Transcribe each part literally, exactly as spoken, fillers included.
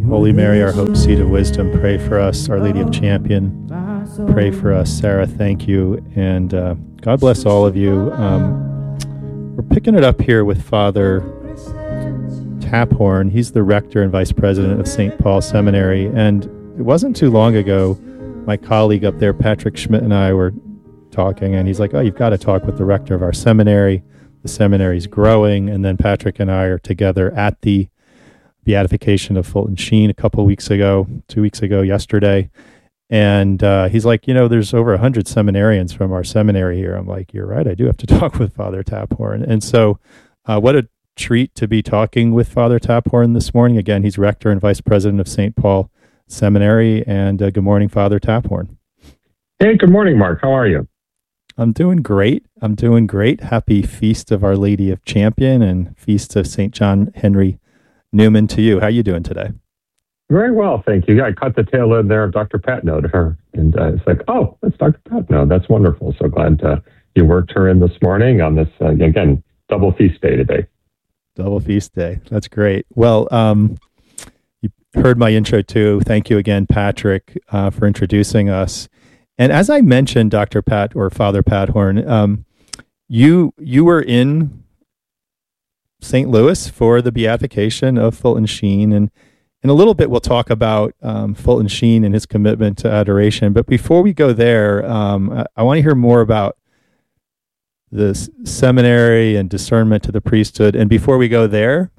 Holy Mary, our hope, seat of wisdom, pray for us. Our Lady of Champion, pray for us. Sarah, thank you. And uh, God bless all of you. Um, we're picking it up here with Father Taphorn. He's the rector and vice president of Saint Paul Seminary. And it wasn't too long ago, my colleague up there, Patrick Schmidt, and I were talking, and he's like, oh, you've got to talk with the rector of our seminary. The seminary's growing. And then Patrick and I are together at the beatification of Fulton Sheen a couple of weeks ago, two weeks ago, yesterday. And uh, he's like, you know, there's over one hundred seminarians from our seminary here. I'm like, you're right. I do have to talk with Father Taphorn. And so uh, what a treat to be talking with Father Taphorn this morning. Again, he's rector and vice president of Saint Paul Seminary. And uh, good morning, Father Taphorn. Hey, good morning, Mark. How are you? I'm doing great. I'm doing great. Happy Feast of Our Lady of Champion and Feast of Saint John Henry Newman to you. How are you doing today? Very well, thank you. Yeah, I caught the tail end there of Doctor Patno to her. And uh, it's like, oh, that's Doctor Patno. That's wonderful. So glad uh, you worked her in this morning on this, uh, again, double feast day today. Double feast day. That's great. Well, um, you heard my intro too. Thank you again, Patrick, uh, for introducing us. And as I mentioned, Doctor Pat or Father Taphorn, um, you you were in Saint Louis for the beatification of Fulton Sheen, and in a little bit we'll talk about um, Fulton Sheen and his commitment to adoration. But before we go there, um, I, I want to hear more about the s- seminary and discernment to the priesthood. And before we go there,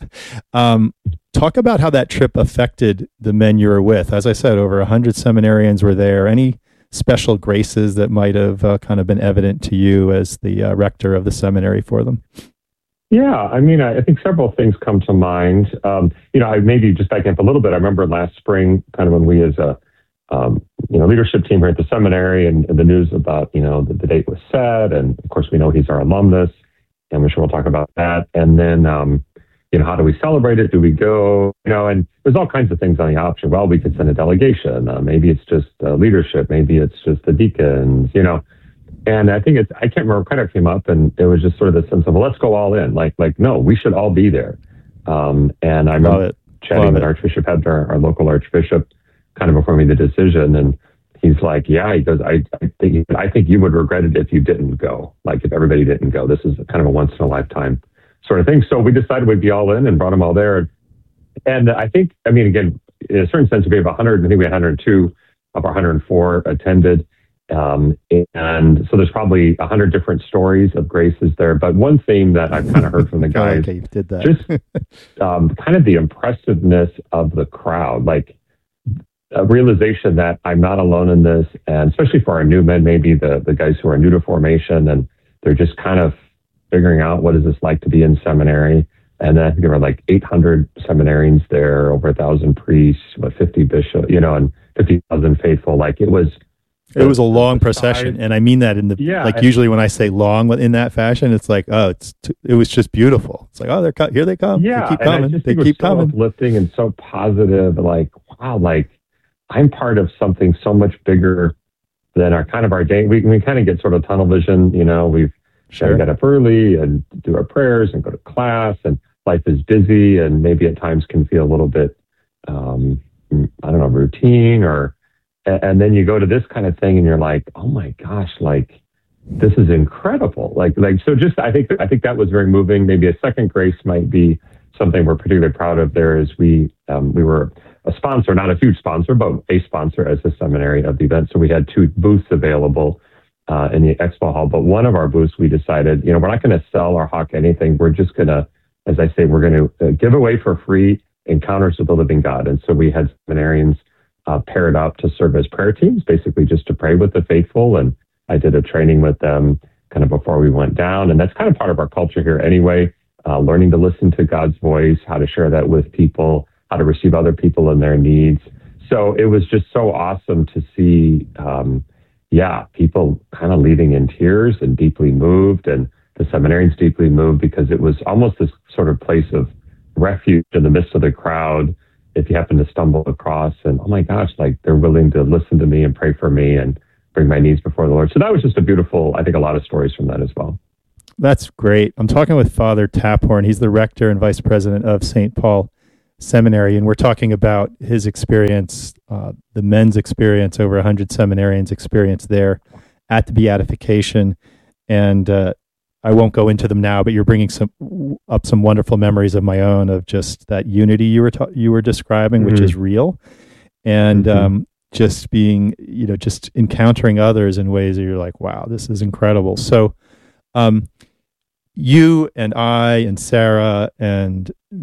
um, talk about how that trip affected the men you were with. As I said, over one hundred seminarians were there. Any special graces that might have uh, kind of been evident to you as the uh, rector of the seminary for them? Yeah, I mean, I, I think several things come to mind. Um, you know, I maybe just backing up a little bit. I remember last spring, kind of when we as a um, you know leadership team here at the seminary, and, and the news about you know the, the date was set, and of course we know he's our alumnus, and I'm sure we'll talk about that. And then um, you know, how do we celebrate it? Do we go? You know, and there's all kinds of things on the option. Well, we could send a delegation. Uh, maybe it's just uh, leadership. Maybe it's just the deacons. You know. And I think it's, I can't remember, kind of came up, and it was just sort of the sense of, well, let's go all in. Like, like no, we should all be there. Um, and I remember it. chatting Love with it. Archbishop Hebner, our local archbishop, kind of before we made the decision. And he's like, yeah, he goes, I, I think, I think you would regret it if you didn't go. Like if everybody didn't go, this is kind of a once in a lifetime sort of thing. So we decided we'd be all in and brought them all there. And I think, I mean, again, in a certain sense, we have one hundred, I think we had one hundred two of our one hundred four attended. Um, and so there's probably a hundred different stories of graces there. But one theme that I've kind of heard from the guys, okay, you did that. just um, kind of the impressiveness of the crowd, like a realization that I'm not alone in this. And especially for our new men, maybe the, the guys who are new to formation, and they're just kind of figuring out what is this like to be in seminary. And then I think there were like eight hundred seminarians there, over a thousand priests, what, fifty bishops, you know, and fifty thousand faithful. Like it was, It was a long procession, and I mean that in the yeah, like. Usually, when I say long in that fashion, it's like, oh, it's t- it was just beautiful. It's like, oh, they're co- here they come. Yeah, they keep and I coming. just They think it was keep so coming. uplifting and so positive. Like, wow, like I'm part of something so much bigger than our kind of our day. We we kind of get sort of tunnel vision. You know, we've Sure. we get up early and do our prayers and go to class, and life is busy, and maybe at times can feel a little bit, um, I don't know, routine or. And then you go to this kind of thing and you're like, oh my gosh, like this is incredible. Like, like, so just, I think, I think that was very moving. Maybe a second grace might be something we're particularly proud of there is we, um, we were a sponsor, not a huge sponsor, but a sponsor as a seminary of the event. So we had two booths available uh, in the expo hall, but one of our booths, we decided, you know, we're not going to sell or hawk anything. We're just going to, as I say, we're going to uh, give away for free encounters with the living God. And so we had seminarians Uh, paired up to serve as prayer teams, basically just to pray with the faithful. And I did a training with them kind of before we went down. And that's kind of part of our culture here anyway, uh, learning to listen to God's voice, how to share that with people, how to receive other people and their needs. So it was just so awesome to see, um, yeah, people kind of leaving in tears and deeply moved, and the seminarians deeply moved, because it was almost this sort of place of refuge in the midst of the crowd. If you happen to stumble across and, oh my gosh, like they're willing to listen to me and pray for me and bring my needs before the Lord. So that was just a beautiful, I think a lot of stories from that as well. That's great. I'm talking with Father Taphorn. He's the rector and vice president of Saint Paul seminary, and we're talking about his experience, uh, the men's experience, over one hundred seminarians' experience there at the beatification. And uh, I won't go into them now, but you're bringing some up some wonderful memories of my own of just that unity you were ta- you were describing, mm-hmm. which is real, and mm-hmm. um, just being, you know, just encountering others in ways that you're like, wow, this is incredible. So, um, you and I and Sarah and